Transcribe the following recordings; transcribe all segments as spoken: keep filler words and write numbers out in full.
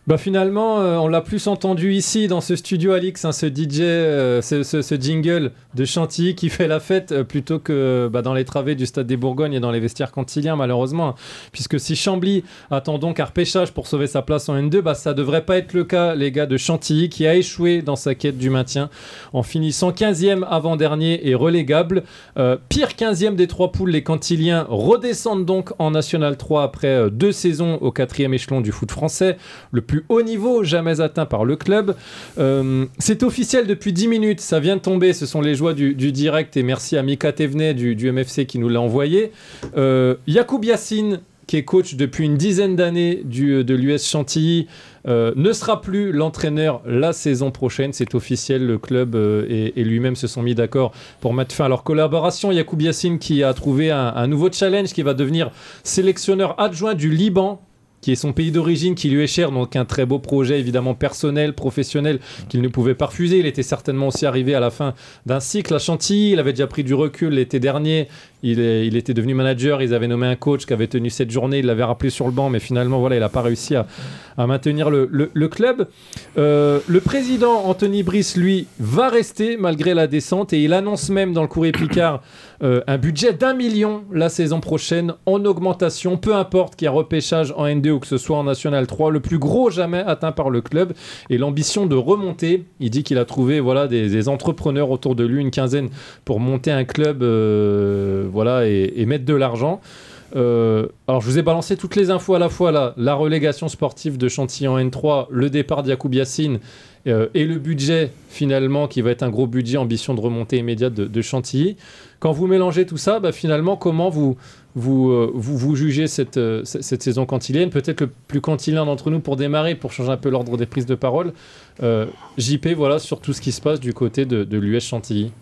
Bah finalement, euh, on l'a plus entendu ici dans ce studio, Alix, hein, ce D J, euh, ce, ce, ce jingle de Chantilly qui fait la fête euh, plutôt que bah, dans les travées du Stade des Bourgognes et dans les vestiaires cantiliens, malheureusement. Hein. Puisque si Chambly attend donc un repêchage pour sauver sa place en N deux, bah, ça devrait pas être le cas, les gars de Chantilly, qui a échoué dans sa quête du maintien en finissant quinzième avant-dernier et relégable. Euh, pire quinzième des trois poules, les Cantiliens redescendent donc en National trois après euh, deux saisons au quatrième échelon du foot français, le plus haut niveau jamais atteint par le club. Euh, c'est officiel depuis dix minutes, ça vient de tomber, ce sont les joies du, du direct et merci à Mika Thévenet du, du M F C qui nous l'a envoyé. Euh, Yacoub Yassine, qui est coach depuis une dizaine d'années du, de l'U S Chantilly, euh, ne sera plus l'entraîneur la saison prochaine. C'est officiel, le club euh, et, et lui-même se sont mis d'accord pour mettre fin à leur collaboration. Yacoub Yassine qui a trouvé un, un nouveau challenge, qui va devenir sélectionneur adjoint du Liban, qui est son pays d'origine, qui lui est cher, donc un très beau projet évidemment personnel, professionnel, qu'il ne pouvait pas refuser. Il était certainement aussi arrivé à la fin d'un cycle à Chantilly, il avait déjà pris du recul l'été dernier, il, est, il était devenu manager, ils avaient nommé un coach qui avait tenu cette journée, il l'avait rappelé sur le banc, mais finalement voilà, il n'a pas réussi à, à maintenir le, le, le club. Euh, le président Anthony Brice, lui, va rester malgré la descente, et il annonce même dans le Courrier Picard euh, un budget d'un million la saison prochaine en augmentation, peu importe qu'il y a repêchage en N deux ou que ce soit en National trois, le plus gros jamais atteint par le club, et l'ambition de remonter. Il dit qu'il a trouvé voilà, des, des entrepreneurs autour de lui, une quinzaine, pour monter un club euh, voilà, et, et mettre de l'argent. Euh, alors je vous ai balancé toutes les infos à la fois là, la relégation sportive de Chantilly en N trois, le départ d'Yacoub Yassine euh, et le budget finalement qui va être un gros budget, ambition de remontée immédiate de, de Chantilly. Quand vous mélangez tout ça, bah, finalement comment vous, vous, euh, vous, vous jugez cette, euh, cette saison cantilienne, peut-être le plus cantilien d'entre nous pour démarrer, pour changer un peu l'ordre des prises de parole. euh, J P, voilà, sur tout ce qui se passe du côté de, de l'U S Chantilly.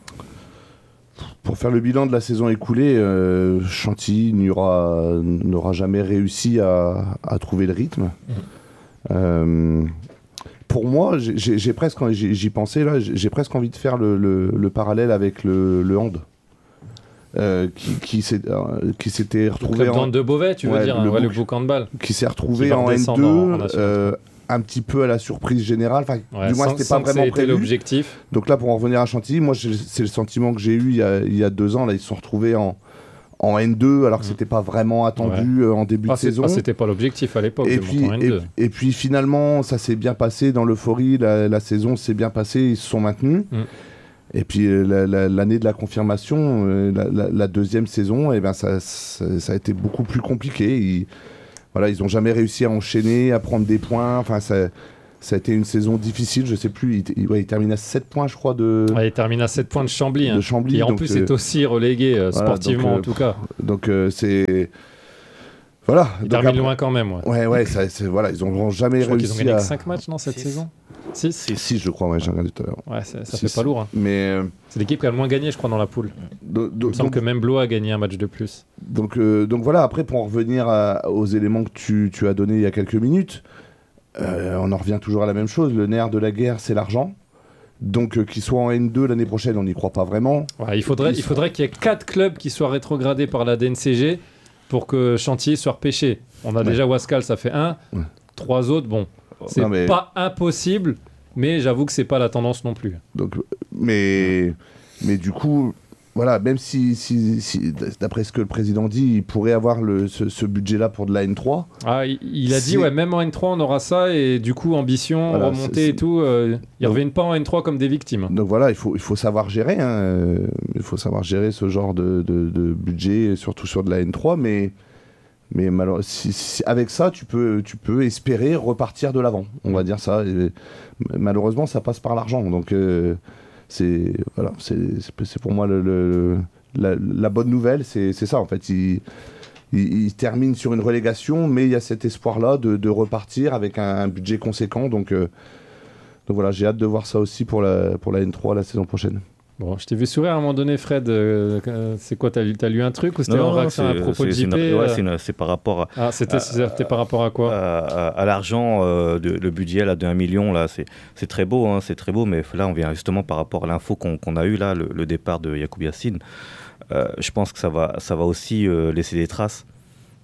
Pour faire le bilan de la saison écoulée, euh, Chantilly n'aura, n'aura jamais réussi à, à trouver le rythme. Mmh. Euh, pour moi, j'ai, j'ai presque, j'ai, j'y pensais là, j'ai presque envie de faire le, le, le parallèle avec le, le hand. Euh, qui, qui, s'est, euh, qui s'était retrouvé le club en de Beauvais, tu veux ouais, dire, le, ouais, bouc, le bouc handball, qui s'est retrouvé qui en N deux, en, en euh, un petit peu à la surprise générale. Enfin, ouais, du moins, sans, c'était pas vraiment prévu. L'objectif. Donc là, pour en revenir à Chantilly, moi, c'est le sentiment que j'ai eu il y a, il y a deux ans. Là, ils se sont retrouvés en, en N deux, alors que mmh. c'était pas vraiment attendu ouais. en début ah, de saison. Ah, c'était pas l'objectif à l'époque. Et de puis, en N deux. Et, et puis finalement, ça s'est bien passé dans l'euphorie. La, la saison s'est bien passée. Ils se sont maintenus. Mmh. Et puis la, la, l'année de la confirmation, euh, la, la, la deuxième saison, eh ben ça, ça, ça a été beaucoup plus compliqué. Ils, voilà, ils n'ont jamais réussi à enchaîner, à prendre des points. Enfin, ça, ça a été une saison difficile. Je ne sais plus. Il, il, ouais, il termine à sept points, je crois. De... Ouais, il termine à sept points de Chambly. Hein. De Chambly et en donc, plus, euh, c'est aussi relégué euh, sportivement, voilà, donc, en tout cas. Donc euh, c'est voilà. Ils donc, terminent après... loin quand même. Ouais, ouais, ouais. Ça, c'est, voilà, ils n'ont jamais je réussi qu'ils ont gagné à. cinq matchs dans cette six. saison. six six, je crois. Ouais, j'ai regardé tout à l'heure. Ouais, ça six. fait pas lourd. Hein. Mais euh... c'est l'équipe qui a le moins gagné, je crois, dans la poule. Do, do, Il me semble donc... que même Blois a gagné un match de plus. Donc, euh, donc voilà. Après, pour en revenir à, aux éléments que tu, tu as donnés il y a quelques minutes, euh, on en revient toujours à la même chose. Le nerf de la guerre, c'est l'argent. Donc, euh, qu'ils soient en N deux l'année prochaine, on n'y croit pas vraiment. Ouais, il faudrait, il faudrait qu'il y ait quatre clubs qui soient rétrogradés par la D N C G pour que Chantilly soit repêché. On a ouais. déjà Wascal, ça fait un. Ouais. Trois autres, bon, c'est non, mais... pas impossible, mais j'avoue que c'est pas la tendance non plus. Donc, mais, mais du coup, voilà, même si, si, si d'après ce que le président dit, il pourrait avoir le, ce, ce budget-là pour de la N trois. Ah, il, il a dit, ouais, même en N trois, on aura ça, et du coup, ambition, voilà, remontée c'est, c'est... et tout, euh, ils ne reviennent pas en N trois comme des victimes. Donc voilà, il faut, il faut savoir gérer, hein, euh, il faut savoir gérer ce genre de, de, de budget, surtout sur de la N trois, mais... Mais malheureusement, si, si, avec ça, tu peux, tu peux espérer repartir de l'avant, on va dire ça. Et malheureusement, ça passe par l'argent. Donc, euh, c'est, voilà, c'est, c'est, c'est pour moi le, le, la, la bonne nouvelle, c'est, c'est ça. En fait, il, il, il termine sur une relégation, mais il y a cet espoir-là de, de repartir avec un, un budget conséquent. Donc, euh, donc voilà, j'ai hâte de voir ça aussi pour la, pour la N trois la saison prochaine. Bon, je t'ai vu sourire à un moment donné, Fred. Euh, c'est quoi, t'as lu, t'as lu un truc ou c'était en réaction à propos de J P? C'est, une, ouais, c'est, une, c'est par rapport à... Ah, c'était, c'était par rapport à quoi? À, à, à l'argent, euh, de, le budget là, de un million, là, c'est, c'est très beau, hein, c'est très beau, mais là, on vient justement par rapport à l'info qu'on, qu'on a eue, là, le, le départ de Yacoub Yassine. Euh, je pense que ça va, ça va aussi euh, laisser des traces.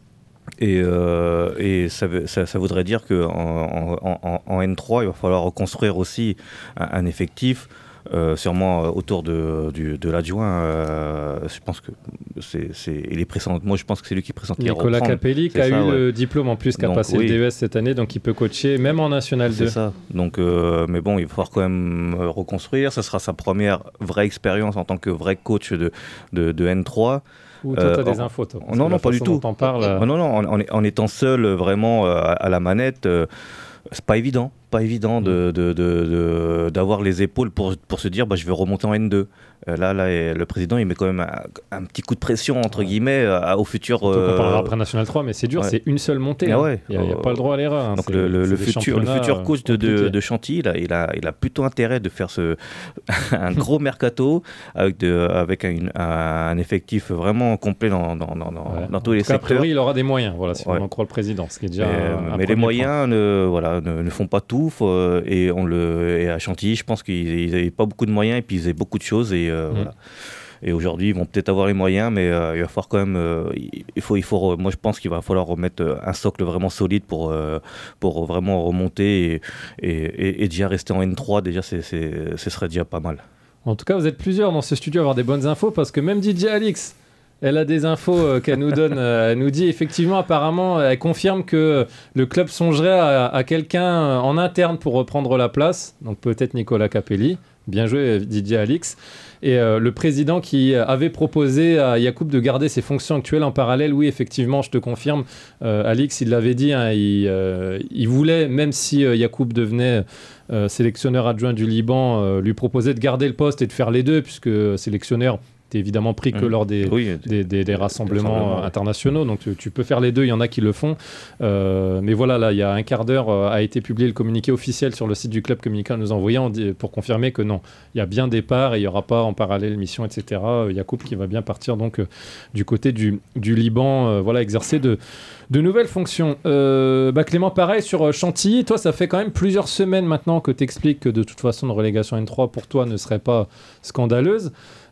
Et, euh, et ça, ça, ça voudrait dire qu'en en, en, en N trois, il va falloir reconstruire aussi un, un effectif, euh, sûrement autour de, du, de l'adjoint. Euh, je pense que c'est, c'est, il est pressant. Moi, je pense que c'est lui qui présente les Nicolas Capelli, qui a ça, eu ouais. le diplôme en plus, qui a Donc, passé oui. le D E S cette année, donc il peut coacher même en National deux. C'est ça. Donc, euh, mais bon, il va falloir quand même reconstruire. Ça sera sa première vraie expérience en tant que vrai coach de, de, de N trois. Ou toi, Euh, tu as des en- infos, toi. Non, non, pas du tout. On parle. Non, non, non, en, en- en étant seul euh, vraiment euh, à, à la manette, euh, c'est pas évident. Pas évident de, de, de, de- d'avoir les épaules pour, pour se dire bah, je vais remonter en N deux. Euh, là, là, et le président, il met quand même un, un petit coup de pression, entre Ouais. guillemets, à- au futur. Donc, on parlera euh, après National trois, mais c'est dur, ouais. c'est une seule montée. Ah hein. ouais. Il n'y a, il y a Euh, pas le droit à l'erreur. hein. Donc C'est- le, le, c'est le des futur, le championnats, futur euh, coach de, de, compliqués. de Chantilly, là, il, a, il a plutôt intérêt de faire ce, un gros mercato avec, de, avec un, un effectif vraiment complet dans, dans, dans, dans, Ouais. dans tous En les tout cas, a secteurs. priori, il aura des moyens, voilà, si Ouais. on en croit le président, ce qui est déjà Mais, un- un mais premier les point. moyens ne, voilà, ne, ne font pas tout. Faut, euh, et, on le, et à Chantilly, je pense qu'ils n'avaient pas beaucoup de moyens et puis ils faisaient beaucoup de choses. Et, euh, Mm. voilà. Et aujourd'hui, ils vont peut-être avoir les moyens, mais euh, il va falloir quand même. Euh, il faut, il faut, moi, je pense qu'il va falloir remettre un socle vraiment solide pour, euh, pour vraiment remonter et, et, et, et déjà rester en N trois. Déjà, c'est, c'est, ce serait déjà pas mal. En tout cas, vous êtes plusieurs dans ce studio à avoir des bonnes infos, parce que même D J Alix, elle a des infos euh, qu'elle nous donne. Euh, elle nous dit effectivement, apparemment, elle confirme que le club songerait à, à quelqu'un en interne pour reprendre la place. Donc peut-être Nicolas Capelli. Bien joué, D J Alix. Et euh, le président qui avait proposé à Yacoub de garder ses fonctions actuelles en parallèle, oui, effectivement, je te confirme. Euh, Alix, il l'avait dit, hein, il, euh, il voulait, même si euh, Yacoub devenait euh, sélectionneur adjoint du Liban, euh, lui proposer de garder le poste et de faire les deux, puisque sélectionneur, t'es évidemment pris que Mmh. lors des, Oui, des, des- des rassemblements rassemblements, ouais. internationaux, donc tu, tu peux faire les deux, il y en a qui le font. Euh, mais voilà, là, il y a un quart d'heure, euh, a été publié le communiqué officiel sur le site du club communicant nous envoyant pour confirmer que non, il y a bien départ et il n'y aura pas en parallèle mission, et cetera. Il y a Yacoub qui va bien partir donc euh, du côté du, du Liban, euh, voilà, exercer de, de nouvelles fonctions. Euh, bah Clément, pareil sur euh, Chantilly, toi, ça fait quand même plusieurs semaines maintenant que tu expliques que de toute façon, une relégation N trois pour toi ne serait pas scandaleuse.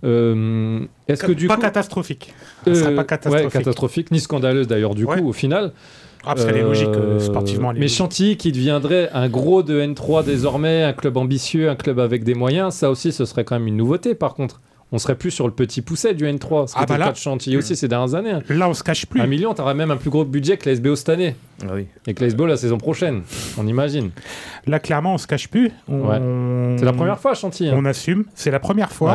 Euh, est-ce que du pas coup, catastrophique. Ça serait euh, pas catastrophique. ouais, catastrophique, ni scandaleuse d'ailleurs du Ouais. coup au final. Ah, parce qu'elle est logique, euh, Euh, sportivement. elle est Mais logique. Chantilly qui deviendrait un gros de N trois désormais, un club ambitieux, un club avec des moyens, ça aussi ce serait quand même une nouveauté par contre. On serait plus sur le petit pousset du N trois, ce qui Ah était bah le là- cas de Chantilly aussi ces dernières années. hein. Là, on se cache plus. Un million, t'aurais même un plus gros budget que la S B O cette année. Ah oui. Et que la S B O la saison prochaine, on imagine. Là, clairement, on se cache plus. On... Ouais. C'est la première fois à Chantilly. hein. On assume. C'est la première fois. Ouais.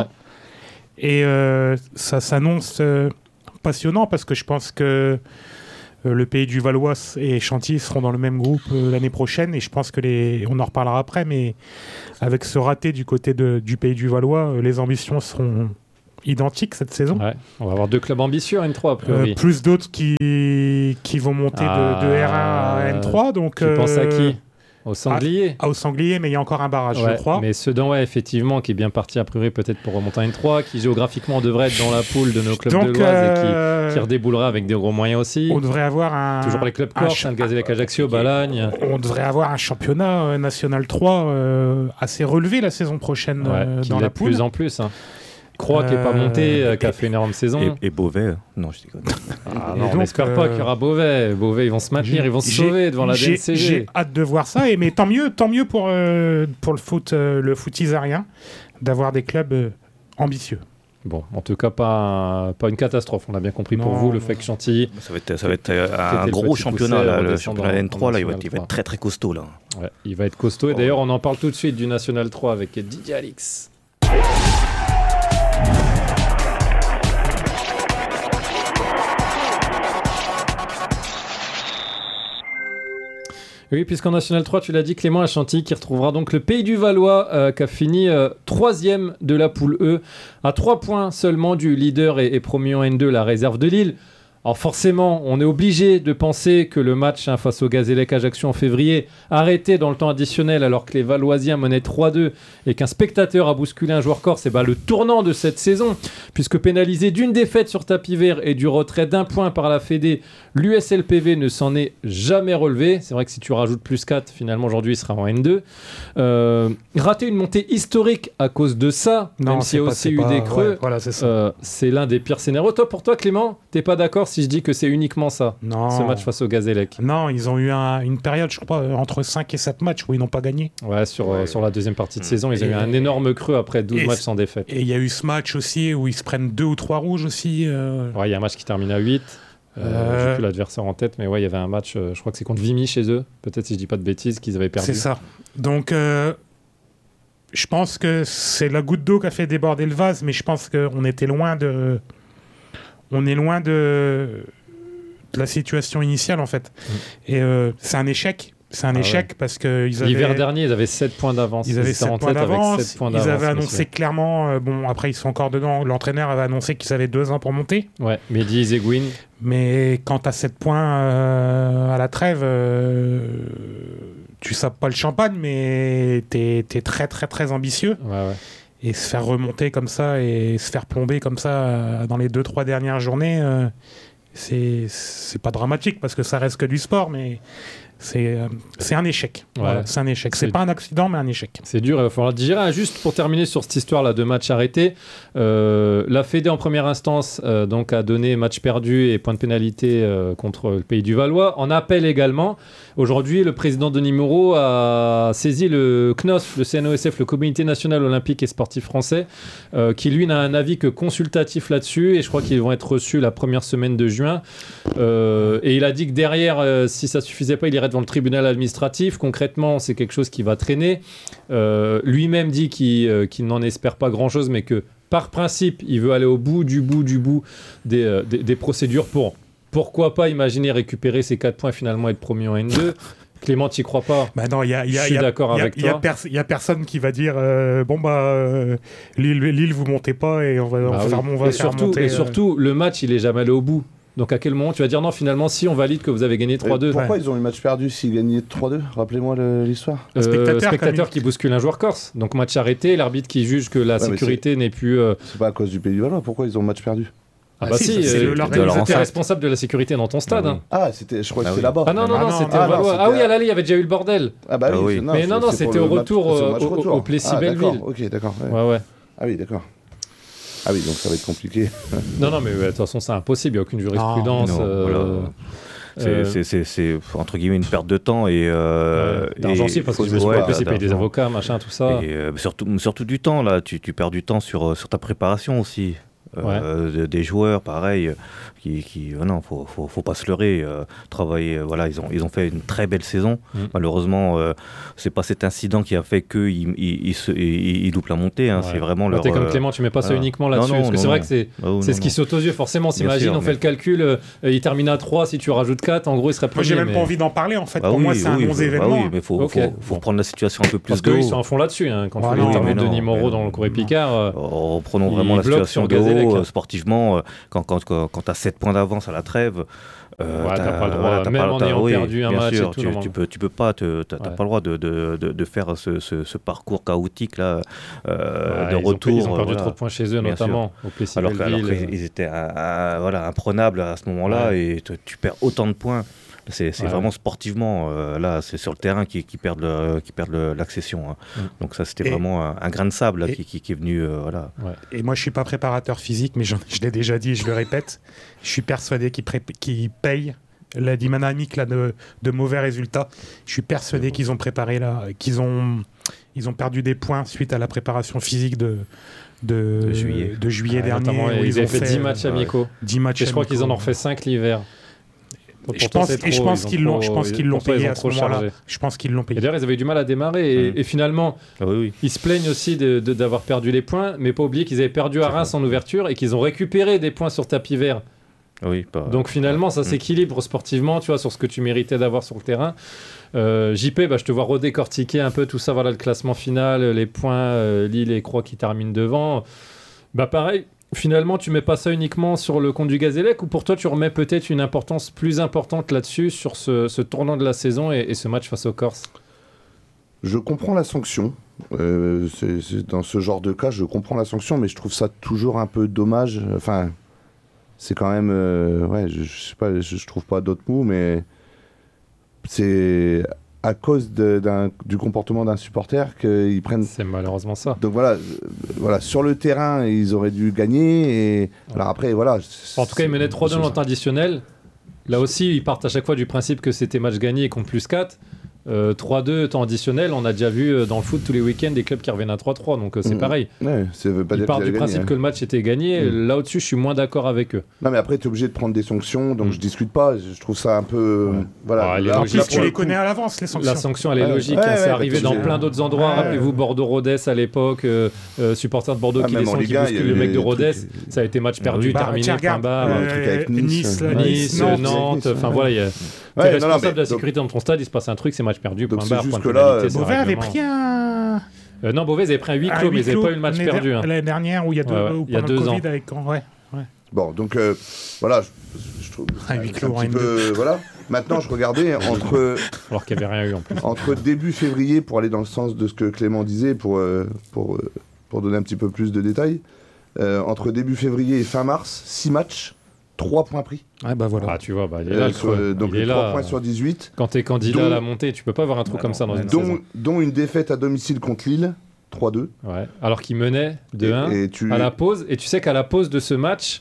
Et euh, ça s'annonce euh, passionnant parce que je pense que euh, le Pays du Valois et Chantilly seront dans le même groupe euh, l'année prochaine. Et je pense que les... on en reparlera après, mais avec ce raté du côté de, du Pays du Valois, euh, les ambitions seront identiques cette saison. Ouais. On va avoir deux clubs ambitieux N trois a Euh, priori. plus d'autres qui, qui vont monter Ah, de, de R un à N trois. Donc, Tu penses à euh, qui Au Sanglier ah, au Sanglier, mais il y a encore un barrage, Ouais, je crois. mais Sedan, ouais, effectivement, qui est bien parti a priori peut-être pour remonter à N trois, qui géographiquement devrait être dans la poule de nos clubs Donc, de l'Oise et euh, qui, qui redéboulerait avec des gros moyens aussi. on devrait avoir un. Toujours les clubs un corse, cha- hein, le Gazélec Ajaccio, Balagne. On devrait avoir un championnat euh, national trois euh, assez relevé la saison prochaine Ouais, euh, qui dans l'est la de poule. plus en plus. Hein. Croix qui n'est pas Euh, monté, euh, qui a fait une énorme saison. Et, et Beauvais, euh, non, je déconne. Ah, et non, on donc, n'espère pas euh, qu'il y aura Beauvais. Beauvais, ils vont se maintenir, ils vont se J'ai- sauver devant la D j'ai- N C G. J'ai hâte de voir ça, et, mais tant mieux, tant mieux pour, euh, pour le foot, euh, le foot isarien, d'avoir des clubs euh, ambitieux. Bon, en tout cas, pas, pas une catastrophe. On a bien compris pour Non, vous le non. fait que Chantilly, Ça va être, ça va être euh, C'était un le gros petit championnat, poussé, là, le redescendre championnat en- N trois, là, il va, en être, il va National être très très costaud là. ouais, il va être costaud. Et Oh. d'ailleurs, on en parle tout de suite du National trois avec D J Alix. Oui, puisqu'en National trois, tu l'as dit, Clément, à Chantilly, qui retrouvera donc le Pays du Valois, euh, qui a fini euh, troisième de la poule E, à trois points seulement du leader et, et promu en N deux, la réserve de Lille. Alors forcément, on est obligé de penser que le match hein, face au Gazélec Ajaccio en février, arrêté dans le temps additionnel alors que les Valoisiens menaient trois deux et qu'un spectateur a bousculé un joueur corse, c'est bah, le tournant de cette saison, puisque pénalisé d'une défaite sur tapis vert et du retrait d'un point par la Fédé, l'U S L P V ne s'en est jamais relevé. C'est vrai que si tu rajoutes plus quatre, finalement aujourd'hui il sera en N deux. Euh, rater une montée historique à cause de ça, même s'il y a c'est pas- aussi c'est eu pas- des creux. ouais, voilà, c'est ça. Euh, c'est l'un des pires scénarios. Toi, pour toi, Clément, t'es pas d'accord si si je dis que c'est uniquement ça, Non. ce match face au Gazélec? Non, ils ont eu un- une période, je crois, entre cinq et sept matchs où ils n'ont pas gagné. Ouais, sur, euh, sur la deuxième partie de Mmh. saison, ils ont Et- eu un énorme creux après douze et- matchs sans défaite. Et il y a eu ce match aussi où ils se prennent deux ou trois rouges aussi. euh, Ouais, il y a un match qui termine à huit. Euh, Euh, J'ai plus l'adversaire en tête, mais ouais, il y avait un match, euh, je crois que c'est contre Vimy chez eux, peut-être si je dis pas de bêtises, qu'ils avaient perdu. C'est ça. Donc, euh, je pense que c'est la goutte d'eau qui a fait déborder le vase, mais je pense qu'on était loin de. On est loin de, de la situation initiale, en fait. Mm. Et euh, c'est un échec. C'est un Ah échec parce qu'ils avaient. L'hiver dernier, ils avaient sept points d'avance. Ils avaient étaient en sept points tête avec d'avance. sept points Ils d'avance, avaient annoncé messieurs. clairement. euh, bon, après, ils sont encore dedans. L'entraîneur avait annoncé qu'ils avaient deux ans pour monter. Ouais, Mehdi Zegouin. Mais quand tu as sept points euh, à la trêve, euh, tu sapes pas le champagne, mais tu es très, très, très ambitieux. Ouais, ouais. Et se faire remonter comme ça et se faire plomber comme ça euh, dans les deux, trois dernières journées, euh, c'est c'est pas dramatique parce que ça reste que du sport, mais c'est euh, c'est un échec. Ouais. Voilà, c'est un échec. C'est C'est- pas un accident, mais un échec. C'est dur, il va falloir le digérer. Juste pour terminer sur cette histoire-là de match arrêté, euh, la Fédé en première instance euh, donc a donné match perdu et point de pénalité euh, contre le Pays du Valois. En appel également, aujourd'hui, le président Denis Moreau a saisi le C N O S F, le C N O S F, le Comité national olympique et sportif français, euh, qui lui n'a un avis que consultatif là-dessus, et je crois qu'ils vont être reçus la première semaine de juin. Euh, et il a dit que derrière, euh, si ça suffisait pas, il irait devant le tribunal administratif. Concrètement, c'est quelque chose qui va traîner. Euh, lui-même dit qu'il euh, qu'il n'en espère pas grand-chose, mais que par principe, il veut aller au bout du bout du bout des, euh, des, des procédures pour, pourquoi pas imaginer récupérer ces quatre points et finalement être promu en N deux. Clément, t'y crois pas? Bah non, il y a, il y a- Je suis il y a- d'accord il y a- avec il y a toi. pers- il y a personne qui va dire euh, bon bah euh, Lille, Lille, vous montez pas et on va, on Bah va oui. faire, on va et faire surtout, monter. et euh, surtout, le match, il est jamais allé au bout. Donc à quel moment tu vas dire non, finalement, si on valide que vous avez gagné trois deux? Pourquoi Ouais. ils ont eu le match perdu s'ils gagnaient trois deux? Rappelez-moi le- l'histoire. Un spectateur, spectateur comme il- qui bouscule un joueur corse. Donc match arrêté, l'arbitre qui juge que la Ouais, mais sécurité n'est plus. euh, C'est pas à cause du Pays du Valois. Pourquoi ils ont le match perdu? Ah Ah bah si, si, c'est euh, le- t'étais- l'organisateur. t'étais responsable de la sécurité dans ton stade. Ah hein. Ah, c'était, je crois que Ah c'était oui. là-bas. Ah non, non, Ah non, non, c'était ah au non, Valois. c'était Ah oui, à- à l'aller, il y avait déjà eu le bordel. Ah bah Ah oui. oui. c'est- non, Mais c'est- non, non, c'est pour c'était le au match- retour, c'est le euh, match au- retour. au Plessis Ah, Belleville. d'accord, ok, d'accord. ouais. Ouais, ouais. Ah oui, d'accord. Ah oui, donc ça va être compliqué. Non, non, mais ouais, de toute façon, c'est impossible. Il n'y a aucune jurisprudence. Non, euh, voilà. C'est- euh, c'est- C'est c'est, entre guillemets une perte de temps et euh, ouais, d'argent et- aussi, parce que faux je me suis espoir, rappelé, c'est payer des d'argent. avocats, machin, tout ça. Et, euh, surtout, surtout du temps, là, tu, tu perds du temps sur, sur ta préparation aussi. Euh, de- des joueurs, pareil, euh, qui, qui euh, non, faut, faut, faut pas se leurrer. Euh, travailler, euh, voilà, ils ont, ils ont fait une très belle saison. Mm. Malheureusement, euh, c'est pas cet incident qui a fait qu'ils ils, ils, se- ils- ils loupent la montée. Hein, Ouais. C'est vraiment Bah, leur. T'es comme euh, Clément, tu mets pas ça voilà. uniquement Non, là-dessus. non, Parce que non, c'est vrai non. que c'est Ah oui, c'est non, ce qui non. saute aux yeux. Forcément, s'imagine, sûr, on fait mais- le calcul, euh, il termine à trois, si tu rajoutes quatre, en gros, il serait Moi, premier. j'ai même mais- pas envie d'en parler en fait. Bah Pour oui, moi, c'est un oui, bah non-événement. oui, mais faut, Ok. faut, faut Bon. prendre la situation un peu plus Parce de qu'eux, ils haut. sont à fond là-dessus. Hein. Quand Voilà, tu vois non, l'interview mais de non, Denis Moreau mais dans non. le Corée Picard, euh, En reprenons Il vraiment la bloque situation sur de Gazélec, haut, hein. euh, sportivement, euh, quand, quand, quand, quand tu as sept points d'avance à la trêve, euh, Ouais, t'as pas le droit, t'as même pas- en t'as- ayant oui, perdu un bien match et sûr, tout, tu, normalement. tu peux, tu peux pas, te- t'as t'as Ouais. pas le droit de, de, de, de faire ce, ce, ce parcours chaotique là, euh, ouais, de ils ont- retour. Ils ont perdu voilà. trop de points chez eux, Bien notamment au Plessis Alors, que- alors Belleville. qu'ils étaient euh, euh, voilà, imprenables à ce moment-là et te- tu perds autant de points. C'est c'est Ouais. vraiment sportivement, euh, là, c'est sur le terrain qui, qui perdent le- qui perdent le- l'accession. Hein. Mm. Donc ça, c'était Et- vraiment un, un grain de sable là, et- qui, qui, qui est venu, euh, voilà. Et moi, je suis pas préparateur physique, mais j'en- je l'ai déjà dit et je le répète. Je suis persuadé qu'ils pré- qu'ils payent la dynamique là, de, de mauvais résultats. Je suis persuadé qu'ils ont préparé là, qu'ils ont, ils ont perdu des points suite à la préparation physique de, de, De juillet. de juillet Ouais, dernier. notamment, où ils avaient fait dix euh, matchs ouais. amicaux. dix matchs Et je crois amicaux. qu'ils en ont refait cinq l'hiver. Et je pense, et je pense qu'ils l'ont, je pense qu'ils l'ont payé à ce moment-là. Je pense qu'ils l'ont Et payé. d'ailleurs, ils avaient eu du mal à démarrer. Et, Mm. et finalement, Ah oui, oui. ils se plaignent aussi de- de- d'avoir perdu les points, mais pas oublier qu'ils avaient perdu à C'est Reims en ouverture et qu'ils ont récupéré des points sur tapis vert. Oui, pas- Donc finalement, ça Mm. s'équilibre sportivement, tu vois, sur ce que tu méritais d'avoir sur le terrain. Euh, J P, bah, je te vois redécortiquer un peu tout ça, voilà le classement final, les points, euh, Lille et Croix qui terminent devant. Bah pareil, finalement, tu mets pas ça uniquement sur le compte du Gazélec, ou pour toi, tu remets peut-être une importance plus importante là-dessus, sur ce, ce tournant de la saison et, et ce match face aux Corses? Je comprends la sanction. Euh, c'est- c'est- dans ce genre de cas, je comprends la sanction, mais je trouve ça toujours un peu dommage. Enfin, c'est quand même. euh, ouais, je, je sais pas, je, je trouve pas d'autres mots, mais c'est à cause de, d'un, du comportement d'un supporter qu'ils prennent. C'est malheureusement ça. Donc voilà, euh, voilà, sur le terrain, ils auraient dû gagner. Et ouais. Alors après, voilà. En tout cas, ils menaient trois deux dans le temps additionnel. Là aussi, ils partent à chaque fois du principe que c'était match gagné et contre plus quatre. Euh, trois deux temps additionnel, on a déjà vu euh, dans le foot tous les week-ends des clubs qui reviennent à trois trois, donc euh, c'est mmh. pareil. Ouais, ça veut pas ils dire partent du gagné, principe hein. que le match était gagné. Mmh. Là au-dessus, je suis moins d'accord avec eux. Non, mais après, tu es obligé de prendre des sanctions, donc mmh. je discute pas. Je trouve ça un peu. Ouais. Voilà. Ah, en plus, tu les connais à l'avance, les sanctions. La sanction, elle est ouais, logique. ouais, hein, ouais, c'est ouais, arrivé dans plein d'autres endroits. Ouais. Rappelez-vous, Bordeaux-Rodez à l'époque, euh, euh, supporter de Bordeaux ah, qui descend, qui bouscule le mec de Rodez. Trucs... Ça a été match perdu, bah, terminé, point barre. Nice, Nice, Nantes. Enfin voilà, il y a. Tu es responsable de la sécurité dans ton stade, il se passe un truc, c'est match perdu, point barre. Beauvais avait pris un. Euh, non, Beauvais avait pris un huis clos, mais ils n'avaient pas eu le match perdu. Hein. L'année dernière, où il y a deux, ouais, ouais. il y a deux le ans. Covid avec. Ouais, ouais. Bon, donc euh, voilà, je, je trouve. Un huis clos, un petit peu. Voilà. Maintenant, je regardais entre. Alors qu'il n'y avait rien eu en plus. Entre début février, pour aller dans le sens de ce que Clément disait, pour, euh, pour, euh, pour donner un petit peu plus de détails, euh, entre début février et fin mars, six matchs. trois points pris. Ah bah voilà. Ah tu vois, bah, il est là. Euh, sur, euh, donc il est trois points sur dix-huit. Quand t'es candidat dont, à la montée, tu peux pas avoir un truc comme ça dans une dont, saison. Dont une défaite à domicile contre Lille, trois deux. Ouais. Alors qu'il menait deux un et, et tu... à la pause. Et tu sais qu'à la pause de ce match,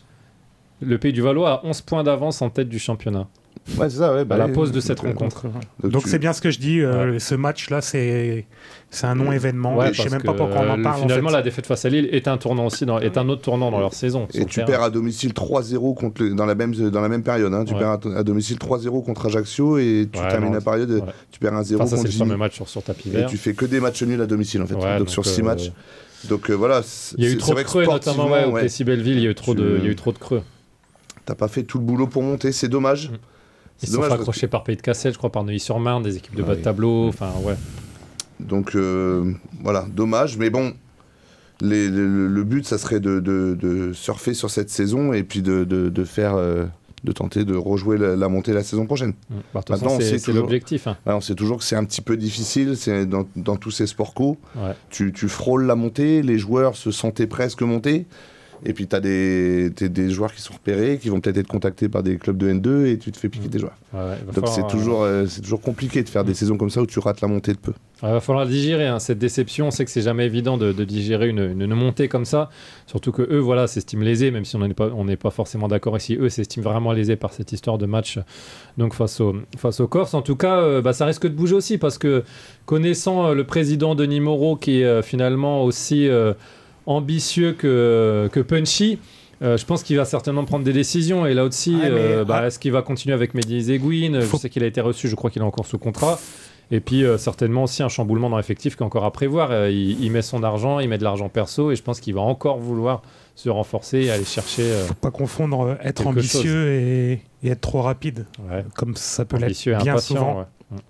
le Pays du Valois a onze points d'avance en tête du championnat. Ouais, c'est ça, ouais. Bah, à la pause de cette rencontre. Donc, donc tu... c'est bien ce que je dis. Euh, ouais. Ce match-là, c'est c'est un non-événement. Ouais, je sais même pas pourquoi on en parle. Finalement, en fait. la défaite face à Lille est un tournant aussi, dans, est un autre tournant dans leur saison. Et tu terrain. perds à domicile trois zéro contre le, dans la même dans la même période. Hein. Tu ouais. perds à, à domicile trois zéro contre Ajaccio et tu ouais, termines non, la période. Ouais. Tu perds un zéro enfin, ça, contre c'est le fameux match sur, sur tapis vert. Et tu fais que des matchs nuls à domicile en fait. Ouais, donc, donc sur six euh... matchs. Donc euh, voilà. Il y a eu trop de creux, notamment ouais, au Plessis Belleville. Il y a eu trop de, il y a eu trop de creux. T'as pas fait tout le boulot pour monter, c'est dommage. Ils sont raccrochés que... par Pays de Cassel, je crois, par Neuilly-sur-Marne, des équipes de bas de tableau, enfin ouais. Donc euh, voilà, dommage, mais bon, les, les, le but, ça serait de, de, de surfer sur cette saison et puis de, de, de faire, euh, de tenter de rejouer la, la montée la saison prochaine. Mmh. Bah, Maintenant, c'est, c'est l'objectif. Hein. Ouais, on sait toujours que c'est un petit peu difficile, c'est dans, dans tous ces sports co. Ouais. Tu, tu frôles la montée, les joueurs se sentaient presque montés. Et puis, tu as des, des joueurs qui sont repérés, qui vont peut-être être contactés par des clubs de N deux et tu te fais piquer mmh. tes joueurs. Ouais, Donc, c'est, euh... toujours, euh, c'est toujours compliqué de faire mmh. des saisons comme ça où tu rates la montée de peu. Il va falloir digérer hein, cette déception. On sait que c'est jamais évident de, de digérer une, une, une montée comme ça. Surtout que eux, voilà, s'estiment lésés, même si on n'est pas, on n'est pas forcément d'accord ici. Eux s'estiment vraiment lésés par cette histoire de match donc face, au, face aux Corses. En tout cas, euh, bah, ça risque de bouger aussi parce que connaissant euh, le président Denis Moreau qui est euh, finalement aussi... Euh, ambitieux que, que punchy, euh, je pense qu'il va certainement prendre des décisions. Et là aussi, ah, euh, bah, ah. est-ce qu'il va continuer avec Mehdi Ezeguine ? Faut... Je sais qu'il a été reçu, je crois qu'il est encore sous contrat. Et puis euh, certainement aussi un chamboulement dans l'effectif qui est encore à prévoir. Euh, il, il met son argent, il met de l'argent perso et je pense qu'il va encore vouloir se renforcer et aller chercher... Euh, Faut pas confondre être ambitieux et, et être trop rapide, ouais. Comme ça peut ambitieux l'être bien impatient, souvent. Ouais.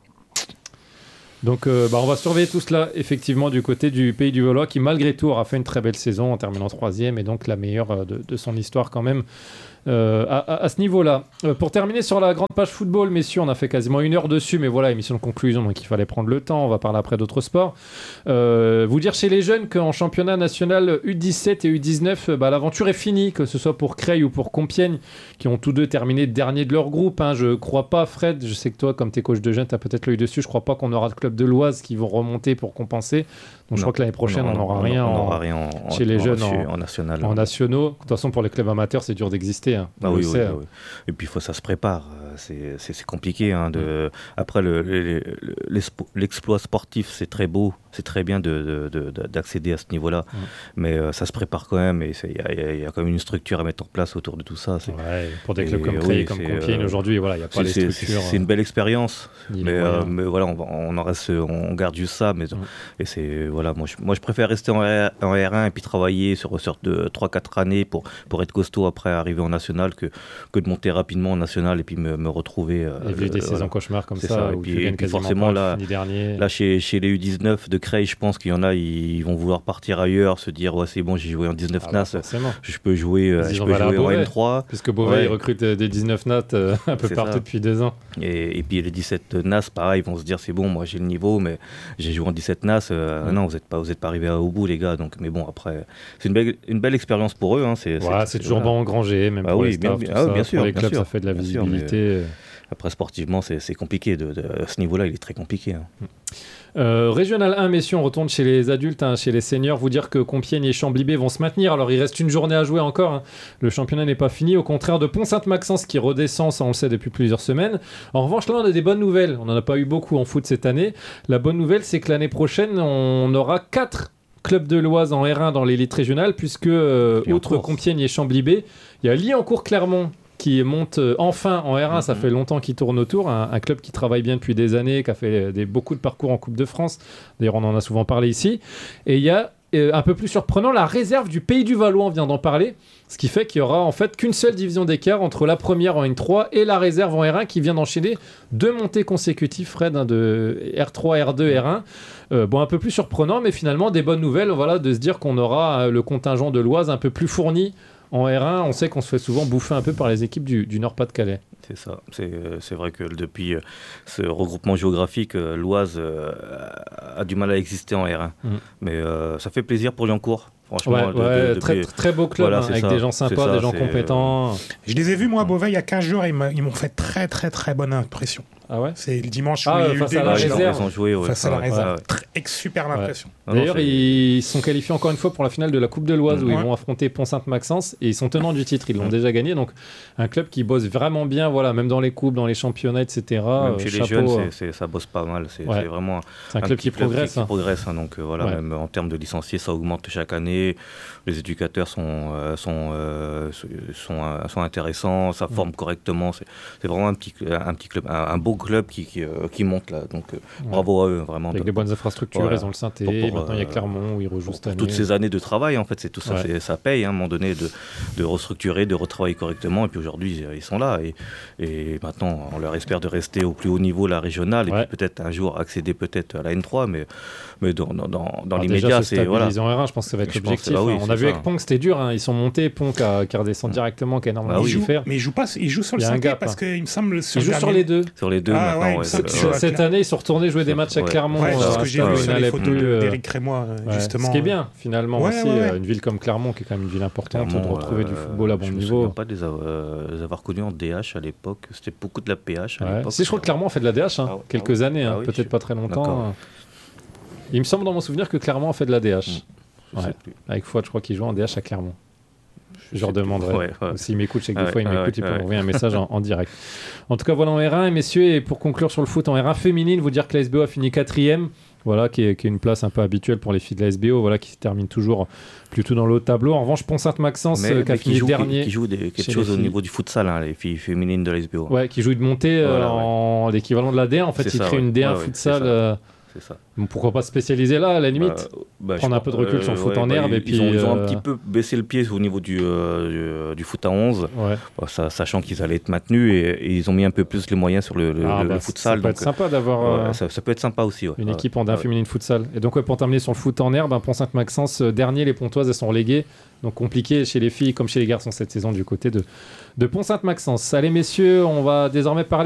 Donc euh, bah, on va surveiller tout cela effectivement du côté du Pays du Valois qui malgré tout aura fait une très belle saison en terminant troisième et donc la meilleure euh, de, de son histoire quand même euh, à, à, à ce niveau-là. Euh, pour terminer sur la grande page football, messieurs, on a fait quasiment une heure dessus, mais voilà, émission de conclusion, donc il fallait prendre le temps, on va parler après d'autres sports. Euh, vous dire chez les jeunes qu'en championnat national U dix-sept et U dix-neuf, bah, l'aventure est finie, que ce soit pour Creil ou pour Compiègne, qui ont tous deux terminé dernier de leur groupe. Hein. Je crois pas, Fred, je sais que toi, comme t'es coach de jeunes, t'as peut-être l'œil dessus, je crois pas qu'on aura de club de l'Oise qui vont remonter pour compenser. Donc non, je crois que l'année prochaine, on n'aura rien, rien en, chez les en, jeunes en, en, en national. En nationaux. De toute façon, pour les clubs amateurs, c'est dur d'exister. Hein. Ah oui, oui, oui. Et puis, il faut ça se prépare. C'est, c'est, c'est compliqué. Hein, de... Après, le, le, le, l'exploit sportif, c'est très beau. C'est très bien de, de, de, d'accéder à ce niveau-là. Mmh. Mais euh, ça se prépare quand même. Et il y, y, y a quand même une structure à mettre en place autour de tout ça. C'est... Ouais, pour des clubs et, comme Creil, oui, comme Compiègne, euh, aujourd'hui, il voilà, n'y a pas c'est, les structures. C'est, c'est une belle expérience. Mais, euh, mais voilà, on, on en reste, on garde juste ça. Mais, mmh. Et c'est, voilà, moi, je, moi, je préfère rester en, R, en R un et puis travailler sur, sur de, trois quatre années pour, pour être costaud après arriver en national que, que de monter rapidement en national et puis me, me retrouver. Euh, et vivre des euh, saisons voilà. cauchemars comme ça, ça. Où et puis, tu et puis forcément, là, là chez, chez les U dix-neuf de Creil, je pense qu'il y en a, ils vont vouloir partir ailleurs, se dire ouais, c'est bon, j'ai joué en dix-neuf ah, N A S, bah, je peux jouer, euh, je peux jouer en N trois. Parce que Beauvais, ouais. il recrute des dix-neuf N A T euh, un peu c'est partout ça. Depuis deux ans. Et, et puis les dix-sept N A S, pareil, ils vont se dire c'est bon, moi j'ai le niveau, mais j'ai joué en dix-sept N A S. Euh, mmh. Non, vous n'êtes pas, vous êtes pas arrivés au bout, les gars. Donc, mais bon, après, c'est une belle, une belle expérience pour eux. Hein, c'est, ouais, c'est, c'est, c'est toujours voilà. Bon engranger, même bah pour oui, les staffs, bien, tout ah, ça. bien sûr, pour les bien clubs, sûr, ça fait de la bien visibilité. Sûr, Après, sportivement, c'est, c'est compliqué. De, de, à ce niveau-là, il est très compliqué. Hein. Euh, Régional un, messieurs, on retourne chez les adultes, hein, chez les seniors. Vous dire que Compiègne et Chambly-B vont se maintenir. Alors, il reste une journée à jouer encore. Hein. Le championnat n'est pas fini. Au contraire de Pont-Sainte-Maxence qui redescend, ça on le sait depuis plusieurs semaines. En revanche, là, on a des bonnes nouvelles. On n'en a pas eu beaucoup en foot cette année. La bonne nouvelle, c'est que l'année prochaine, on aura quatre clubs de l'Oise en R un dans l'élite régionale, puisque, euh, outre Compiègne et Chambly-B, il y a Liancourt-Clermont qui monte euh, enfin en R un, mm-hmm. Ça fait longtemps qu'il tourne autour, un, un club qui travaille bien depuis des années, qui a fait des, beaucoup de parcours en Coupe de France, d'ailleurs on en a souvent parlé ici, et il y a euh, un peu plus surprenant, la réserve du Pays du Valois, on vient d'en parler, ce qui fait qu'il y aura en fait qu'une seule division d'écart entre la première en N trois et la réserve en R un qui vient d'enchaîner deux montées consécutives, Fred, hein, de R trois, R deux, R un. Euh, bon, un peu plus surprenant, mais finalement des bonnes nouvelles, voilà, de se dire qu'on aura euh, le contingent de l'Oise un peu plus fourni en R un. On sait qu'on se fait souvent bouffer un peu par les équipes du, du Nord-Pas-de-Calais. C'est ça. C'est, c'est vrai que depuis euh, ce regroupement géographique, euh, l'Oise euh, a du mal à exister en R un. Mmh. Mais euh, ça fait plaisir pour Liancourt. Franchement, ouais, de, ouais, de, de, très, de... très beau club, voilà, hein, avec ça, des gens sympas, ça, des gens compétents. Euh... Je les ai vus, moi, à Beauvais, il y a quinze jours, et ils m'ont fait très, très, très bonne impression. Ah ouais. C'est le dimanche ah, où il y a eu face à la réserve. Ils ont joué, ouais. Face à la ouais, réserve. Ouais, ouais. Très, super impression. Ouais. D'ailleurs, non, ils sont qualifiés encore une fois pour la finale de la Coupe de l'Oise, mmh. où ouais. ils vont affronter Pont-Sainte-Maxence, et ils sont tenants du titre. Ils l'ont mmh. déjà gagné. Donc, un club qui bosse vraiment bien, voilà, même dans les coupes, dans les championnats, et cetera. Même chez chapeau, les jeunes, c'est, c'est, ça bosse pas mal. C'est, ouais. c'est vraiment c'est un, un club qui club progresse. Qui, hein. qui progresse hein. Donc, euh, voilà, ouais. même en termes de licenciés, ça augmente chaque année. Les éducateurs sont, euh, sont, euh, sont, euh, sont intéressants, ça forme mmh. correctement. C'est, c'est vraiment un petit, un petit club, un, un beau club qui, qui, euh, qui monte là. Donc, euh, ouais. bravo à eux, vraiment. Avec des bonnes infrastructures, voilà. Ils ont le synthé. Pour, pour, maintenant, il y a Clermont où ils rejouent cette année. Toutes ces années de travail, en fait, c'est tout ça. Ouais. C'est, ça paye, hein, à un moment donné, de, de restructurer, de retravailler correctement. Et puis aujourd'hui, ils sont là. Et, et maintenant, on leur espère de rester au plus haut niveau, la régionale. Et ouais. puis peut-être un jour accéder peut-être à la N trois. Mais, mais dans, dans, dans, dans l'immédiat, c'est. Voilà. En R un, je pense que ça va être je l'objectif. Bah oui, hein. On a vu ça. Avec Pong, c'était dur. Hein. Ils sont montés. Pong qui, a, qui redescend directement, qui a énormément bah oui. de faire. Mais ils jouent, pas, ils jouent sur le synthé parce qu'il me semble. Ils jouent sur les deux. Sur les deux, ah, maintenant. Ouais, ouais, cette année, ils sont retournés jouer des matchs à Clermont. Ouais, c'est ce que j'ai vu sur les photos euh, d'Éric Crémois, justement. Ce qui est bien, finalement, ouais, aussi. Ouais, ouais. Une ville comme Clermont, qui est quand même une ville importante, Clermont, de retrouver euh, du football à bon je niveau. Je ne me souviens pas de les avoir, euh, les avoir connus en D H à l'époque. C'était beaucoup de la P H à ouais. l'époque. Si, je crois que Clermont a fait de la D H, hein, ah, quelques ah, années, ah, hein, oui, peut-être je... pas très longtemps. D'accord. Il me semble dans mon souvenir que Clermont a fait de la D H. Mmh. Ouais. Avec Fouad, je crois qu'il joue en D H à Clermont. Je leur demanderai. Ouais, ouais. S'il m'écoute, je sais que des ouais, fois il m'écoute, ouais, il peut ouais. m'envoyer un message en, en direct. En tout cas, voilà en R un. Et messieurs, et pour conclure sur le foot en R un féminine, vous dire que la S B O a fini quatrième. Voilà, qui est, qui est une place un peu habituelle pour les filles de la S B O, voilà, qui se termine toujours plutôt dans le haut de tableau. En revanche, Pont-Sainte-Maxence, mais, qui a mais fini qui joue, dernier. Qui, qui joue des, quelque chose au niveau du futsal, hein, les filles féminines de la S B O. Ouais, qui jouent de montée voilà, euh, en ouais. l'équivalent de la D un. En fait, ils créent ouais. une D un ouais, futsal. Ouais, euh, c'est ça. Bon, pourquoi pas se spécialiser là, à la limite bah, bah, prendre un peu de recul euh, sur le foot ouais, en herbe. Bah, et ils, puis, ont, ils ont euh... un petit peu baissé le pied au niveau du, euh, du, du foot à onze, ouais. bah, ça, sachant qu'ils allaient être maintenus et, et ils ont mis un peu plus les moyens sur le, le, ah, le, bah, le futsal. Ça peut donc, être sympa d'avoir ouais, euh, ça, ça peut être sympa aussi. Ouais. Une ouais. équipe en D un ouais. féminine futsal. Et donc, ouais, pour terminer sur le foot en herbe, hein, Pont-Sainte-Maxence, euh, dernier, les Pontoises, elles sont reléguées. Donc compliqué chez les filles comme chez les garçons cette saison du côté de, de Pont-Sainte-Maxence. Allez messieurs, on va désormais parler